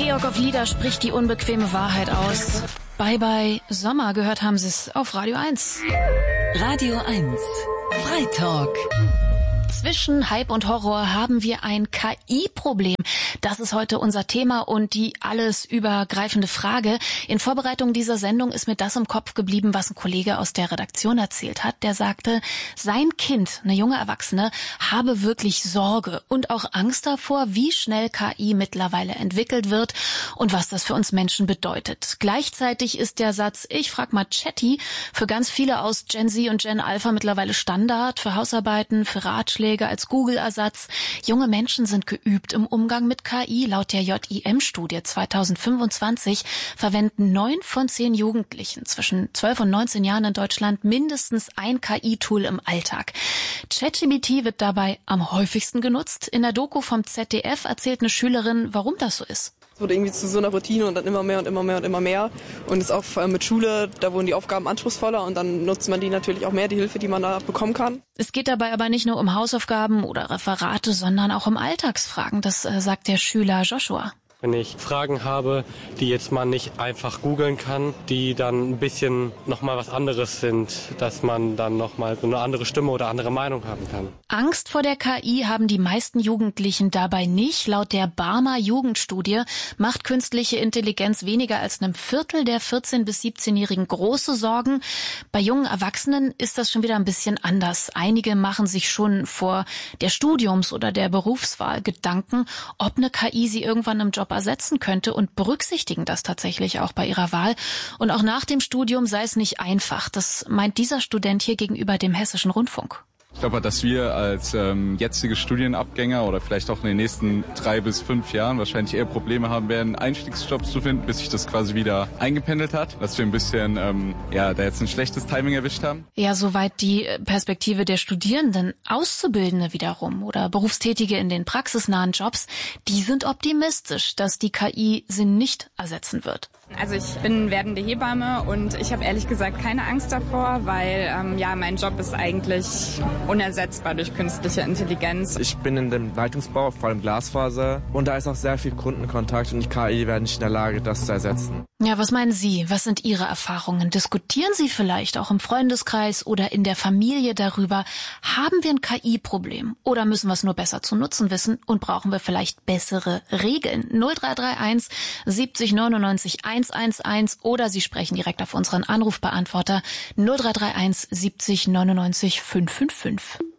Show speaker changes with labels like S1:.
S1: Georg auf Lieder spricht die unbequeme Wahrheit aus. Bye bye Sommer, gehört haben Sie es auf Radio 1.
S2: Radio 1, Freitalk.
S1: Zwischen Hype und Horror haben wir ein KI-Problem. Das ist heute unser Thema und die alles übergreifende Frage. In Vorbereitung dieser Sendung ist mir das im Kopf geblieben, was ein Kollege aus der Redaktion erzählt hat. Der sagte, sein Kind, eine junge Erwachsene, habe wirklich Sorge und auch Angst davor, wie schnell KI mittlerweile entwickelt wird und was das für uns Menschen bedeutet. Gleichzeitig ist der Satz, ich frag mal Chatty, für ganz viele aus Gen Z und Gen Alpha mittlerweile Standard, für Hausarbeiten, für Ratschläge, als Google-Ersatz. Junge Menschen sind geübt im Umgang mit KI. Laut der JIM-Studie 2025 verwenden 9 von 10 Jugendlichen zwischen 12 und 19 Jahren in Deutschland mindestens ein KI-Tool im Alltag. ChatGPT wird dabei am häufigsten genutzt. In der Doku vom ZDF erzählt eine Schülerin, warum das so ist.
S3: Es wurde irgendwie zu so einer Routine und dann immer mehr und immer mehr und immer mehr. Und es ist auch vor allem mit Schule, da wurden die Aufgaben anspruchsvoller und dann nutzt man die natürlich auch mehr, die Hilfe, die man da bekommen kann.
S1: Es geht dabei aber nicht nur um Hausaufgaben oder Referate, sondern auch um Alltagsfragen. Das sagt der Schüler Joshua.
S4: Wenn ich Fragen habe, die jetzt man nicht einfach googeln kann, die dann ein bisschen nochmal was anderes sind, dass man dann nochmal so eine andere Stimme oder andere Meinung haben kann.
S1: Angst vor der KI haben die meisten Jugendlichen dabei nicht. Laut der Barmer Jugendstudie macht künstliche Intelligenz weniger als einem Viertel der 14- bis 17-Jährigen große Sorgen. Bei jungen Erwachsenen ist das schon wieder ein bisschen anders. Einige machen sich schon vor der Studiums- oder der Berufswahl Gedanken, ob eine KI sie irgendwann im Job ersetzen könnte und berücksichtigen das tatsächlich auch bei ihrer Wahl. Und auch nach dem Studium sei es nicht einfach. Das meint dieser Student hier gegenüber dem Hessischen Rundfunk.
S5: Ich glaube, dass wir als jetzige Studienabgänger oder vielleicht auch in den nächsten 3 bis 5 Jahren wahrscheinlich eher Probleme haben werden, Einstiegsjobs zu finden, bis sich das quasi wieder eingependelt hat. Dass wir ein bisschen da jetzt ein schlechtes Timing erwischt haben.
S1: Ja, soweit die Perspektive der Studierenden. Auszubildende wiederum oder Berufstätige in den praxisnahen Jobs, die sind optimistisch, dass die KI sie nicht ersetzen wird.
S6: Also ich bin werdende Hebamme und ich habe ehrlich gesagt keine Angst davor, weil mein Job ist eigentlich unersetzbar durch künstliche Intelligenz.
S7: Ich bin in dem Leitungsbau, vor allem Glasfaser, und da ist auch sehr viel Kundenkontakt und die KI wäre nicht in der Lage, das zu ersetzen.
S1: Ja, was meinen Sie? Was sind Ihre Erfahrungen? Diskutieren Sie vielleicht auch im Freundeskreis oder in der Familie darüber? Haben wir ein KI-Problem oder müssen wir es nur besser zu nutzen wissen und brauchen wir vielleicht bessere Regeln? 0331 70 99 111 oder Sie sprechen direkt auf unseren Anrufbeantworter 0331 70 99 555.